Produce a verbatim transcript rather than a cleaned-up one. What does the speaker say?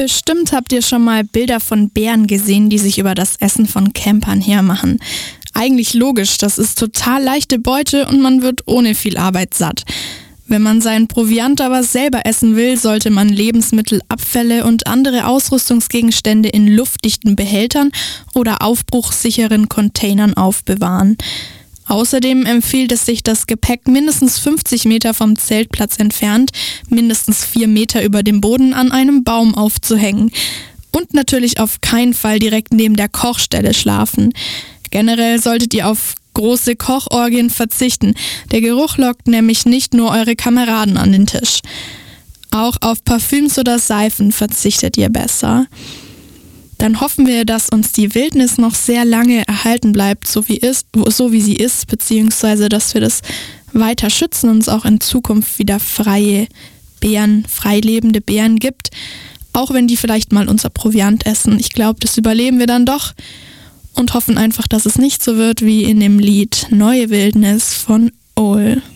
Bestimmt habt ihr schon mal Bilder von Bären gesehen, die sich über das Essen von Campern hermachen. Eigentlich logisch, das ist total leichte Beute und man wird ohne viel Arbeit satt. Wenn man seinen Proviant aber selber essen will, sollte man Lebensmittelabfälle und andere Ausrüstungsgegenstände in luftdichten Behältern oder aufbruchssicheren Containern aufbewahren. Außerdem empfiehlt es sich, das Gepäck mindestens fünfzig Meter vom Zeltplatz entfernt, mindestens vier Meter über dem Boden an einem Baum aufzuhängen. Und natürlich auf keinen Fall direkt neben der Kochstelle schlafen. Generell solltet ihr auf große Kochorgien verzichten. Der Geruch lockt nämlich nicht nur eure Kameraden an den Tisch. Auch auf Parfüms oder Seifen verzichtet ihr besser. Dann hoffen wir, dass uns die Wildnis noch sehr lange erhalten bleibt, so wie, ist, so wie sie ist, beziehungsweise dass wir das weiter schützen und es auch in Zukunft wieder freie Bären, freilebende Bären gibt, auch wenn die vielleicht mal unser Proviant essen. Ich glaube, das überleben wir dann doch und hoffen einfach, dass es nicht so wird wie in dem Lied Neue Wildnis von Ohl.